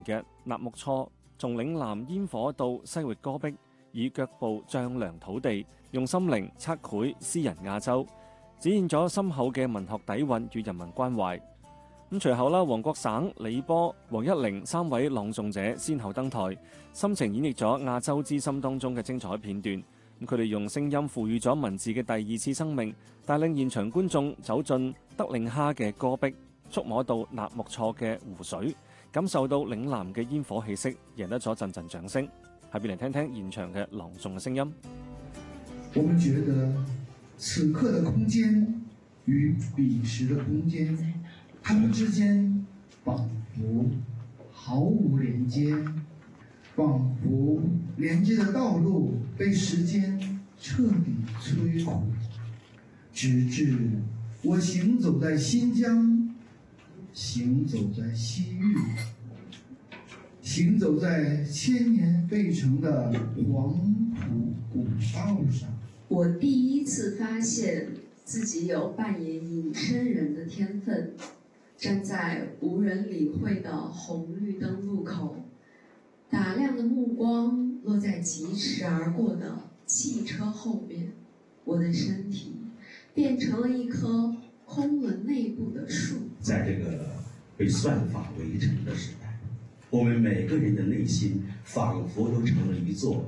嘅納木錯從嶺南煙火到西域戈壁，以腳步丈量土地，用心靈測繪詩人亞洲，展現咗深厚嘅文學底蘊與人民關懷。咁隨後啦，黃國省、李波、黃一玲三位朗誦者先後登台，深情演繹咗亞洲之心當中嘅精彩片段。佢哋用聲音賦予咗文字嘅第二次生命，帶領現場觀眾走進德令哈嘅戈壁，觸摸到納木錯嘅湖水，感受到嶺南嘅煙火氣息，贏得咗陣陣掌聲。下邊嚟聽聽現場嘅朗誦嘅聲音。 我們覺得此刻的空間與彼時的空間，它們之間仿佛毫無連接，仿佛連接的道路被時間徹底摧毀，直至我行走在新疆，行走在西域，行走在千年沸騰的黃土古道上， 我第一次發現自己有扮演隱身人的天分，站在無人理會的紅綠燈路口，打量的目光落在疾馳而過的汽車後面，我的身體變成了一棵空了內部的樹。 在這個被算法圍城的時代，我們每個人的內心仿佛都成了一座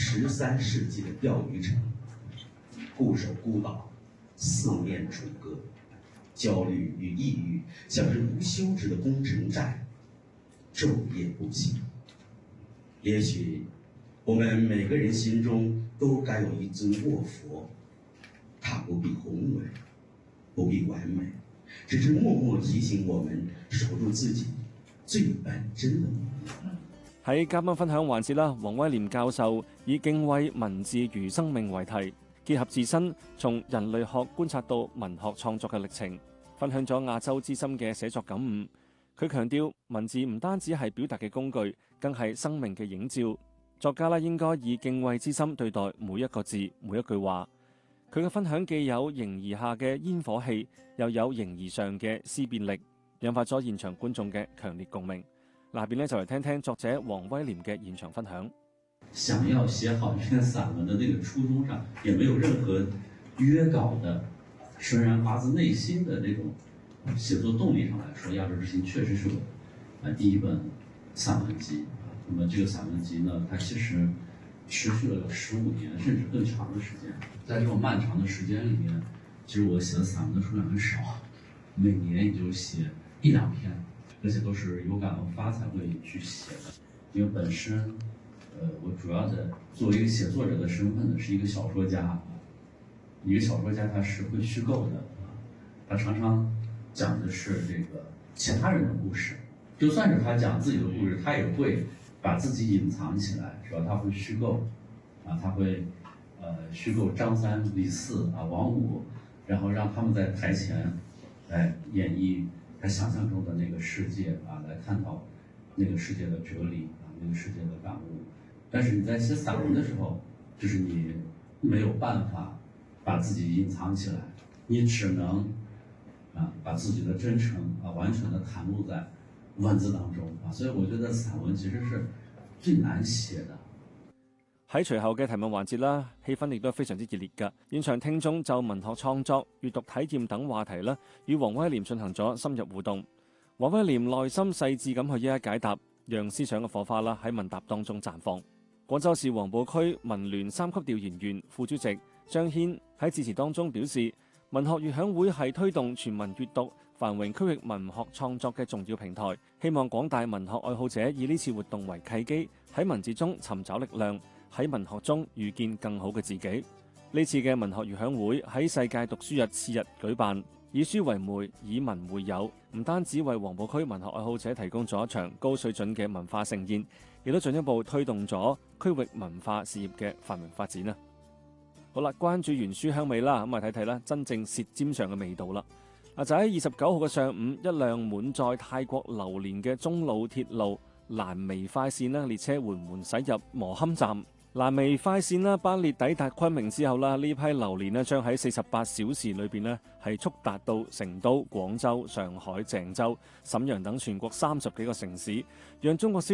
13世紀的釣魚城，固守孤島，四面楚歌，焦慮與抑鬱像是無休止的攻城戰，晝夜不息。也許我們每個人心中都該有一尊臥佛，它不必宏偉，不必完美，只是默默提醒我們守住自己最本真的模樣。 喺嘉賓分享環節啦，黃威廉教授以敬畏文字如生命為題，結合自身從人類學觀察到文學創作嘅歷程，分享咗亞洲之心嘅寫作感悟。佢強調文字唔單止係表達嘅工具，更係生命嘅映照。作家啦應該以敬畏之心對待每一個字、每一句話。佢嘅分享既有形而下嘅煙火氣，又有形而上嘅思辨力，引發咗現場觀眾嘅強烈共鳴。下邊呢就嚟聽聽作者黃威廉嘅現場分享。 想要寫好一篇散文的那個初衷上，也沒有任何約稿的，純然發自內心的那種寫作動力上來說，《亞洲之心》確實是我第一本散文集。那麼這個散文集呢，它其實持續了有15年甚至更長的時間。在這種漫長的時間裡面，其實我寫的散文的數量很少，每年也就寫1-2篇，而且都是有感而發才會去寫的。因為本身我主要的作為一個寫作者的身份呢，是一個小說家。一個小說家他是會虛構的，他常常講的是這個其他人的故事，就算是他講自己的故事，他也會把自己隱藏起來，是吧？他會虛構，他會虛構張三、李四王五，然後讓他們在台前來演繹他想象中的那個世界來探討那個世界的哲理那個世界的感悟。但是你在寫散文的時候，就是你沒有辦法把自己隱藏起來，你只能把自己的真誠完全的袒露在文字當中所以我覺得散文其實是最難寫的。 喺隨後嘅提問環節啦，氣氛亦都非常之熱烈㗎。現場聽眾就文學創作、閱讀體驗等話題啦，與黃威廉進行咗深入互動。黃威廉耐心細緻咁去一一解答，讓思想嘅火花啦喺問答當中綻放。廣州市黃埔區文聯3級調研員副主席張軒喺致辭當中表示，文學悅響會係推動全民閱讀、繁榮區域文學創作嘅重要平台，希望廣大文學愛好者以呢次活動為契機，喺文字中尋找力量，喺文學中遇見更好嘅自己。呢次嘅文學悅響會喺世界讀書日次日舉辦，以書為媒，以文會友，唔單止為黃埔區文學愛好者提供咗一場高水準嘅文化盛宴，亦都進一步推動咗區域文化事業嘅繁榮發展啦。好啦，關注完書香味啦，咁啊睇睇啦，真正舌尖上嘅味道啦。就喺29號嘅上午，一輛滿載泰國榴蓮嘅中老鐵路蘭微快線列車緩緩駛入磨堪站， 蘭微快線啦，班列抵達昆明之後啦，呢批榴蓮咧將喺48小時裏邊咧係速達到成都、廣州、上海、鄭州、瀋陽等全國30幾個城市，讓中國消